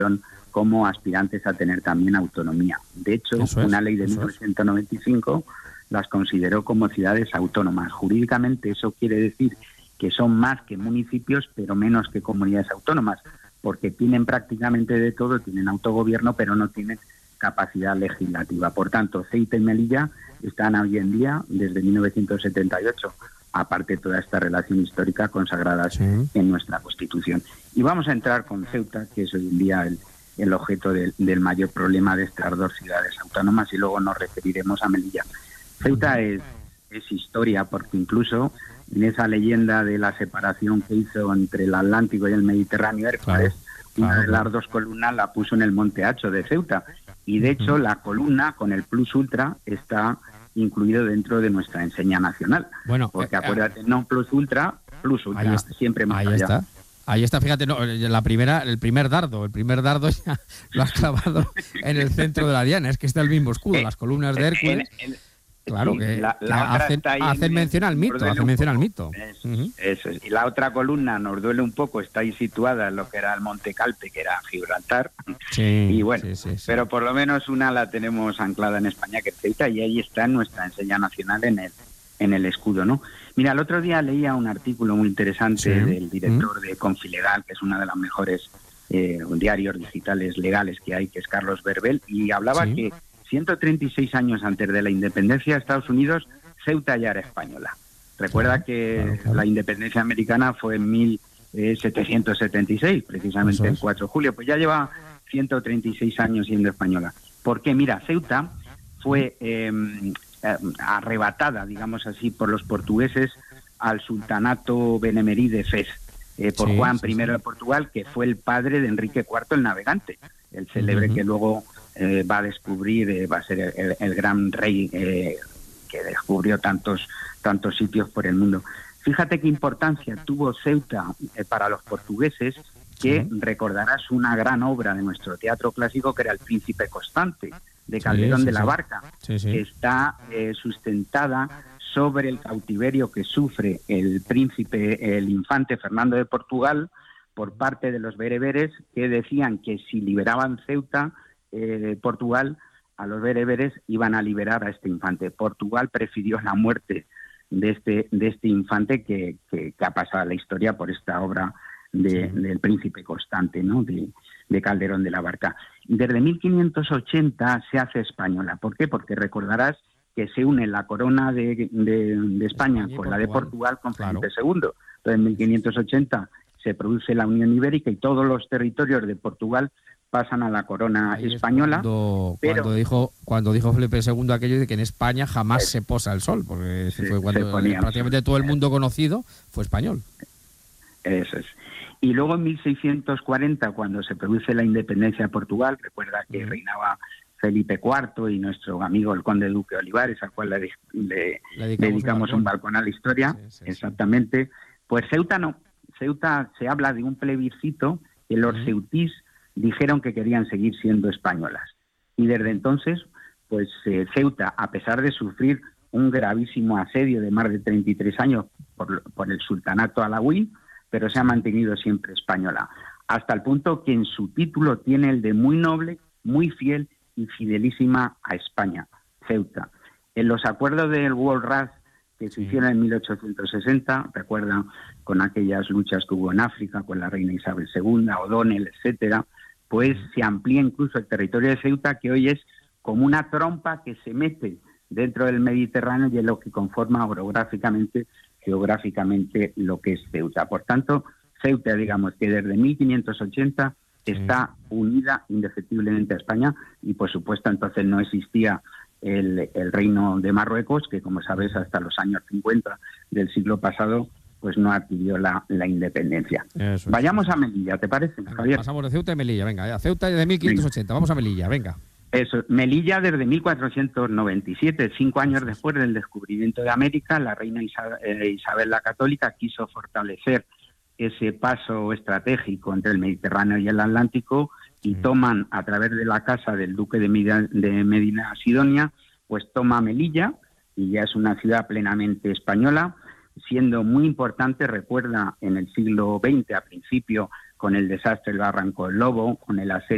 como aspirantes a tener también autonomía. De hecho, una ley de 1995 las consideró como ciudades autónomas. Jurídicamente eso quiere decir que son más que municipios, pero menos que comunidades autónomas, porque tienen prácticamente de todo, tienen autogobierno, pero no tienen capacidad legislativa. Por tanto, Ceuta y Melilla están hoy en día, desde 1978, aparte de toda esta relación histórica consagradas en nuestra Constitución. Y vamos a entrar con Ceuta, que es hoy en día el objeto del mayor problema de estas dos ciudades autónomas, y luego nos referiremos a Melilla. Ceuta es historia, porque incluso en esa leyenda de la separación que hizo entre el Atlántico y el Mediterráneo, Hércules, una de las dos columnas la puso en el Monte Hacho de Ceuta. Y de hecho la columna con el plus ultra está incluido dentro de nuestra enseña nacional. Bueno, porque acuérdate, no plus ultra, siempre más allá. Ahí está, fíjate, no, el primer dardo ya lo has clavado en el centro de la diana. Es que está el mismo escudo, las columnas de Hércules. Claro, que hacen mención al mito, Eso es. Y la otra columna nos duele un poco, está ahí situada en lo que era el Monte Calpe, que era Gibraltar. Y bueno, pero por lo menos una la tenemos anclada en España, que es Ceuta, y ahí está nuestra enseña nacional en el escudo, ¿no? Mira, el otro día leía un artículo muy interesante del director de Confilegal, que es una de las mejores diarios digitales legales que hay, que es Carlos Verbel, y hablaba que 136 años antes de la independencia de Estados Unidos, Ceuta ya era española. Recuerda que la independencia americana fue en 1776, precisamente el 4 de julio. Pues ya lleva 136 años siendo española. Porque, mira, Ceuta fue arrebatada, digamos así, por los portugueses al sultanato benemerí de Fez, por Juan I de Portugal, que fue el padre de Enrique IV el Navegante, el célebre que luego va a descubrir, va a ser el gran rey que descubrió tantos sitios por el mundo. Fíjate qué importancia tuvo Ceuta para los portugueses, que recordarás una gran obra de nuestro teatro clásico, que era El Príncipe Constante, de Calderón de la Barca, que está sustentada sobre el cautiverio que sufre el infante Fernando de Portugal por parte de los bereberes, que decían que si liberaban Ceuta, Portugal, a los bereberes iban a liberar a este infante. Portugal prefirió la muerte de este infante que ha pasado a la historia por esta obra del Príncipe Constante, ¿no? de Calderón de la Barca. Desde 1580 se hace española. ¿Por qué? Porque recordarás que se une la corona de España con la de Portugal con Felipe II. Entonces en 1580 se produce la Unión Ibérica y todos los territorios de Portugal pasan a la corona española. Cuando dijo Felipe II aquello de que en España jamás se posa el sol, porque fue cuando prácticamente todo el mundo conocido fue español. Eso es. Y luego en 1640, cuando se produce la independencia de Portugal, recuerda que reinaba Felipe IV y nuestro amigo el conde duque Olivares, al cual le dedicamos un balcón a la historia, exactamente. Pues Ceuta no. Ceuta se habla de un plebiscito que los ceutís dijeron que querían seguir siendo españolas. Y desde entonces, pues Ceuta, a pesar de sufrir un gravísimo asedio de más de 33 años por el sultanato alauí, pero se ha mantenido siempre española, hasta el punto que en su título tiene el de muy noble, muy fiel y fidelísima a España, Ceuta. En los acuerdos del World Rush que se hicieron en 1860, recuerdan con aquellas luchas que hubo en África con la reina Isabel II, O'Donnell, etcétera, pues se amplía incluso el territorio de Ceuta, que hoy es como una trompa que se mete dentro del Mediterráneo y es lo que conforma geográficamente lo que es Ceuta. Por tanto, Ceuta, digamos que desde 1580 está unida indefectiblemente a España y, por supuesto, entonces no existía el reino de Marruecos, que, como sabes, hasta los años 50 del siglo pasado, pues no adquirió la independencia. Vayamos a Melilla, ¿te parece, Javier? Pasamos de Ceuta a Melilla, venga. Ceuta desde 1580, vamos a Melilla, venga. Eso, Melilla desde 1497, 5 años después del descubrimiento de América, la reina Isabel la Católica quiso fortalecer ese paso estratégico entre el Mediterráneo y el Atlántico y toman, a través de la casa del duque de Medina Sidonia, pues toma Melilla, y ya es una ciudad plenamente española, siendo muy importante, recuerda, en el siglo XX, a principio, con el desastre del Barranco del Lobo, con el asedio